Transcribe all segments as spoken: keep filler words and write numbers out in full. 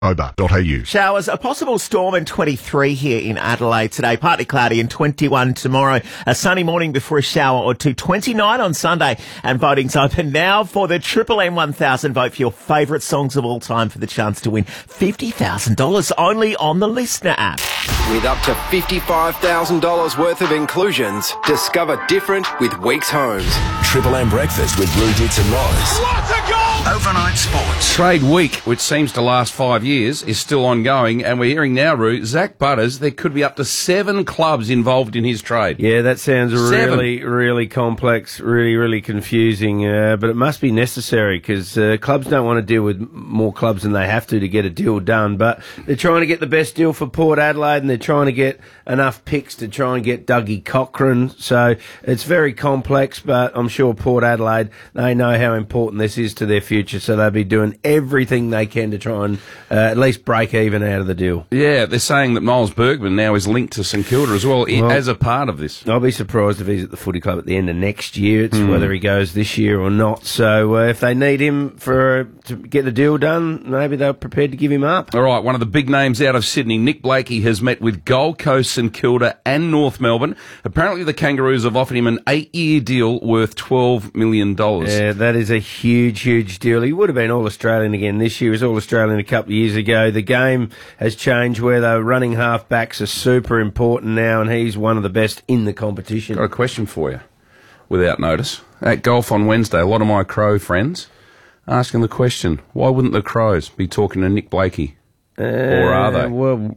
dot a u. Showers, a possible storm and twenty-three here in Adelaide today. Partly cloudy and twenty-one tomorrow. A sunny morning before a shower or two. twenty-nine on Sunday. And voting's open now for the Triple M one thousand. Vote for your favourite songs of all time for the chance to win fifty thousand dollars only on the Listener app. With up to fifty-five thousand dollars worth of inclusions, discover different with Weeks Homes. Triple M Breakfast with Rudits and Loz. What a goal! Overnight sports. Trade week, which seems to last five years, is still ongoing, and we're hearing now, Roo, Zach Butters, there could be up to seven clubs involved in his trade. Yeah, that sounds Seven. really, really complex, really, really confusing, uh, but it must be necessary because uh, clubs don't want to deal with more clubs than they have to to get a deal done, but they're trying to get the best deal for Port Adelaide and they're trying to get enough picks to try and get Dougie Cochrane, so it's very complex, but I'm sure Port Adelaide, they know how important this is to their future, so they'll be doing everything they can to try and uh, at least break even out of the deal. Yeah, they're saying that Miles Bergman now is linked to St Kilda as well, well as a part of this. I'll be surprised if he's at the footy club at the end of next year. It's Mm. whether he goes this year or not. So uh, if they need him for to get the deal done, maybe they're prepared to give him up. All right, one of the big names out of Sydney, Nick Blakey, has met with Gold Coast, St Kilda and North Melbourne. Apparently the Kangaroos have offered him an eight-year deal worth twelve million dollars. Yeah, that is a huge, huge deal. He would have been All-Australian again this year. He was All-Australian a couple of years ago. The game has changed where the running half-backs are super important now, and he's one of the best in the competition. Got a question for you, without notice. At golf on Wednesday, a lot of my Crow friends asking the question, why wouldn't the Crows be talking to Nick Blakey? Uh, or are they? Well,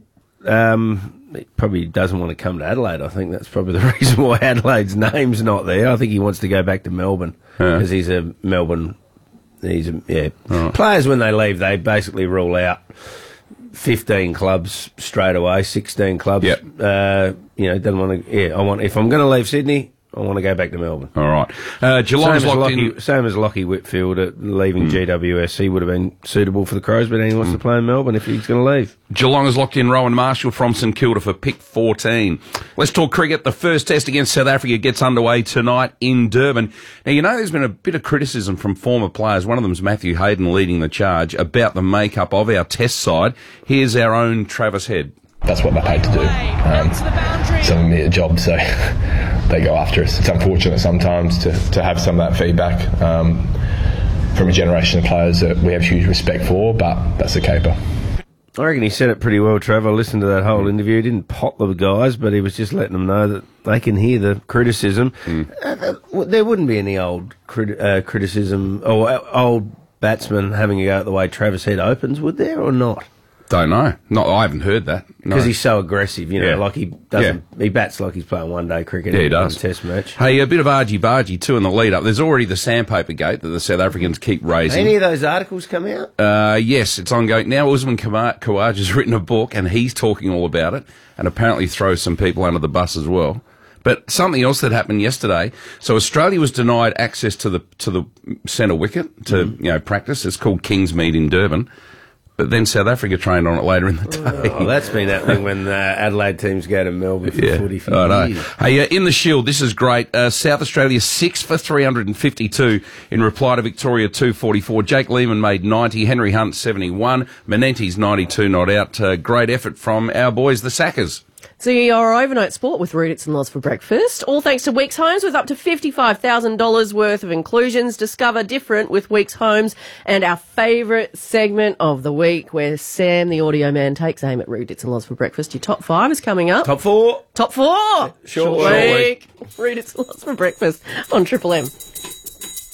um, he probably doesn't want to come to Adelaide. I think that's probably the reason why Adelaide's name's not there. I think he wants to go back to Melbourne because Yeah. he's a Melbourne. He's a, yeah. Right. Players when they leave, they basically rule out fifteen clubs straight away, sixteen clubs. Yep. Uh, you know, doesn't want to. Yeah, I want. If I'm going to leave Sydney, I want to go back to Melbourne. All right. Uh, Geelong's Same as, locked Lockie, in. same as Lockie Whitfield at leaving Mm. G W S. He would have been suitable for the Crows, but he wants to play in Melbourne if he's going to leave. Geelong has locked in Rowan Marshall from St Kilda for pick fourteen. Let's talk cricket. The first test against South Africa gets underway tonight in Durban. Now, you know there's been a bit of criticism from former players, one of them's Matthew Hayden leading the charge, about the makeup of our test side. Here's our own Travis Head. That's what they're paid to do. Um, it's a mere job, so they go after us. It's unfortunate sometimes to, to have some of that feedback um, from a generation of players that we have huge respect for, but that's the caper. I reckon he said it pretty well, Trevor. I listened to that whole interview. He didn't pot the guys, but he was just letting them know that they can hear the criticism. Mm. Uh, there wouldn't be any old crit- uh, criticism or uh, old batsmen having a go at the way Travis Head opens, would there or not? Don't know. No, I haven't heard that. Because No. he's so aggressive, you know, Yeah. like he doesn't. He bats like he's playing one day cricket. Yeah, he in does. a Test match. Hey, a bit of argy-bargy too in the lead-up. There's already the sandpaper gate that the South Africans keep raising. Any of those articles come out? Uh, yes, it's ongoing. Now Usman Khawaja has written a book and he's talking all about it and apparently throws some people under the bus as well. But something else that happened yesterday. So Australia was denied access to the to the centre wicket to mm. you know practice. It's called Kingsmead in Durban. But then South Africa trained on it later in the day. Oh, that's been happening when uh, Adelaide teams go to Melbourne for yeah, footy for I know. years. Hey, uh, in the Shield, this is great. Uh, South Australia six for three hundred fifty-two in reply to Victoria two forty-four. Jake Lehman made ninety, Henry Hunt seventy-one, Menente's ninety-two not out. Uh, great effort from our boys, the Sackers. So your overnight sport with Rudits and Loz for breakfast. All thanks to Weeks Homes with up to fifty-five thousand dollars worth of inclusions. Discover different with Weeks Homes and our favourite segment of the week where Sam, the audio man, takes aim at Rudits and Loz for breakfast. Your top five is coming up. Top four. Top four. Short week. Rudits and Loz for breakfast on Triple M.